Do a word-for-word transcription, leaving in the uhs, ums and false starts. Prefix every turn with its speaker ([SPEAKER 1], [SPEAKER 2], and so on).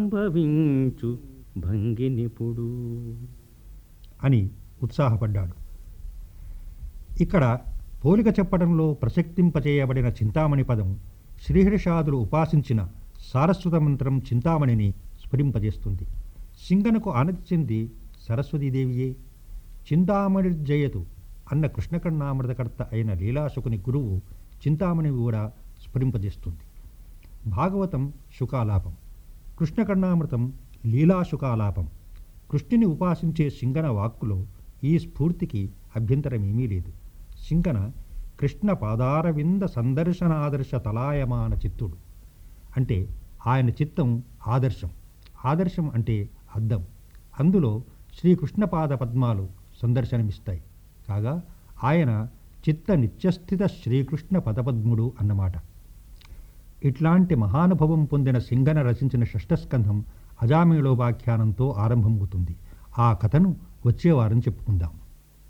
[SPEAKER 1] భవించు భంగినిపుడు
[SPEAKER 2] అని ఉత్సాహపడ్డాడు. ఇక్కడ పోలిక చెప్పడంలో ప్రసక్తింపచేయబడిన చింతామణి పదం శ్రీహర్షాదులు ఉపాసించిన సారస్వత మంత్రం చింతామణిని స్ఫురింపజేస్తుంది. సింగనకు ఆనతి చెంది సరస్వతీదేవియే. చింతామణిర్జయతు అన్న కృష్ణకర్ణామృతకర్త అయిన లీలాశుకుని గురువు చింతామణి కూడా స్ఫురింపజేస్తుంది. భాగవతం శుకాలాపం, కృష్ణకర్ణామృతం లీలాశుకాలాపం. కృష్ణుని ఉపాసించే సింగన వాక్కులో ఈ స్ఫూర్తికి అభ్యంతరమేమీ లేదు. సింగన కృష్ణ పాదారవింద సందర్శనాదర్శ తలాయమాన చిత్తుడు. అంటే ఆయన చిత్తం ఆదర్శం. ఆదర్శం అంటే అద్దం. అందులో శ్రీకృష్ణపాద పద్మాలు సందర్శనమిస్తాయి. కాగా ఆయన చిత్త నిత్యస్థిత శ్రీకృష్ణ పదపద్ముడు అన్నమాట. ఇట్లాంటి మహానుభవం పొందిన సింగన రచించిన షష్ఠస్కంధం అజామేళోపాఖ్యానంతో ఆరంభమవుతుంది. ఆ కథను వచ్చే వారం చెప్పుకుందాం.